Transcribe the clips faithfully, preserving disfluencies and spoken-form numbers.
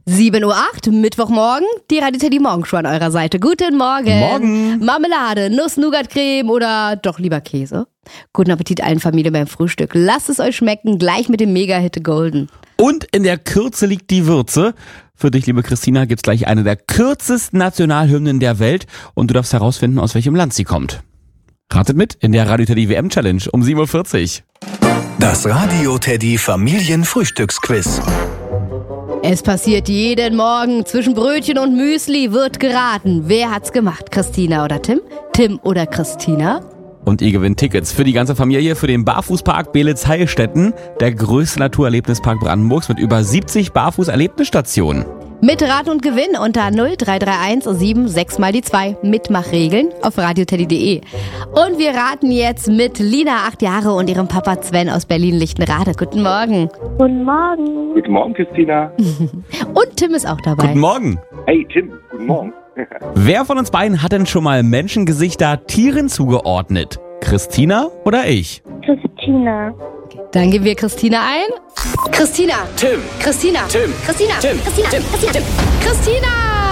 sieben Uhr acht, Mittwochmorgen, die Radio Teddy Morgenshow an eurer Seite. Guten Morgen. Morgen. Marmelade, Nuss-Nougat-Creme oder doch lieber Käse? Guten Appetit allen Familien beim Frühstück. Lasst es euch schmecken, gleich mit dem Mega-Hit Golden. Und in der Kürze liegt die Würze. Für dich, liebe Christina, gibt's gleich eine der kürzesten Nationalhymnen der Welt und du darfst herausfinden, aus welchem Land sie kommt. Ratet mit in der Radio Teddy W M Challenge um sieben Uhr vierzig. Das Radio Teddy Familienfrühstücksquiz. Es passiert jeden Morgen. Zwischen Brötchen und Müsli wird geraten. Wer hat's gemacht? Christina oder Tim? Tim oder Christina? Und ihr gewinnt Tickets für die ganze Familie für den Barfußpark Beelitz-Heilstätten, der größte Naturerlebnispark Brandenburgs mit über siebzig Barfuß-Erlebnisstationen. Mit Rat und Gewinn unter null drei drei eins sieben sechs mal die zwei. Mitmachregeln auf radioteddy punkt de. Und wir raten jetzt mit Lina, acht Jahre, und ihrem Papa Sven aus Berlin-Lichtenrade. Guten Morgen. Guten Morgen. Guten Morgen, Christina. Und Tim ist auch dabei. Guten Morgen. Hey, Tim. Guten Morgen. Wer von uns beiden hat denn schon mal Menschengesichter Tieren zugeordnet? Christina oder ich? Christina. Dann geben wir Christina ein. Christina. Tim. Christina. Tim. Christina. Tim. Christina. Tim. Christina. Tim. Christina.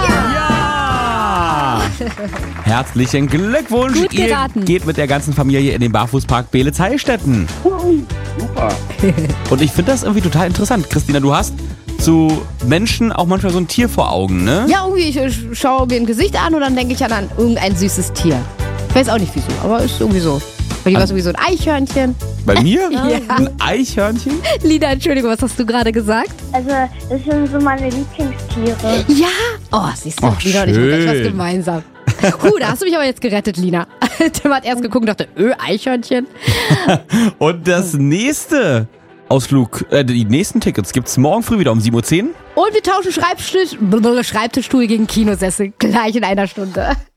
Ja! Herzlichen Glückwunsch. Gut geraten. Ihr geht mit der ganzen Familie in den Barfußpark Beelitz-Heilstätten. Super. Und ich finde das irgendwie total interessant. Christina, du hast zu Menschen auch manchmal so ein Tier vor Augen, ne? Ja, irgendwie, ich, ich schaue mir ein Gesicht an und dann denke ich an, an irgendein süßes Tier. Ich weiß auch nicht wieso, aber ist irgendwie so. Bei dir war es irgendwie so ein Eichhörnchen. Bei mir? Ja. Ein Eichhörnchen? Lina, Entschuldigung, was hast du gerade gesagt? Also, das sind so meine Lieblingstiere. Ja. Oh, siehst du, Ach, Lina und ich haben schön. etwas gemeinsam. Huh, da hast du mich aber jetzt gerettet, Lina. Tim hat erst geguckt und dachte, öh, Eichhörnchen. Und das nächste Ausflug, äh, die nächsten Tickets gibt's morgen früh wieder um sieben Uhr zehn. Und wir tauschen Schreibtisch, Schreibtischstuhl gegen Kinosessel. Gleich in einer Stunde.